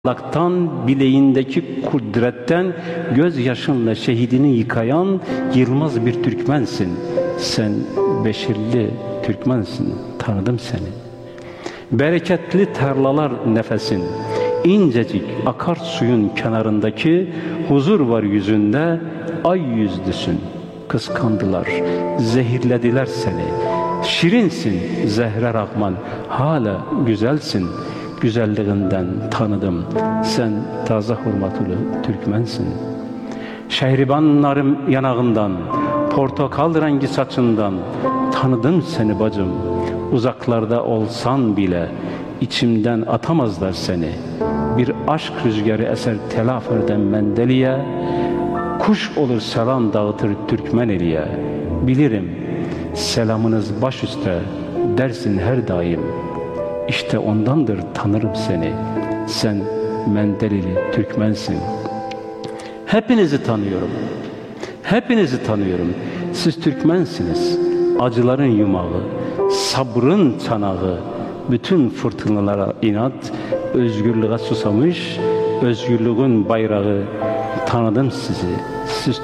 Allah'tan, bileğindeki kudretten gözyaşınla şehidini yıkayan yılmaz bir Türkmensin. Sen beşirli Türkmensin, tanıdım seni. Bereketli tarlalar nefesin, incecik akar suyun kenarındaki huzur var yüzünde, ay yüzlüsün. Kıskandılar, zehirlediler seni. Şirinsin Zehra Rahman, hala güzelsin. Güzelliğinden tanıdım, sen taze hurmatlı Türkmensin. Şehriban narım yanağından, portakal rengi saçından tanıdım seni bacım. Uzaklarda olsan bile içimden atamazlar seni. Bir aşk rüzgarı eser telaferden Mendeli'ye, kuş olur selam dağıtır Türkmen eliye. Bilirim selamınız baş üstte dersin her daim. İşte ondandır tanırım seni. Sen Mendelili Türkmensin. Hepinizi tanıyorum. Hepinizi tanıyorum. Siz Türkmensiniz. Acıların yumağı, sabrın çanağı, bütün fırtınalara inat, özgürlüğe susamış, özgürlüğün bayrağı. Tanıdım sizi.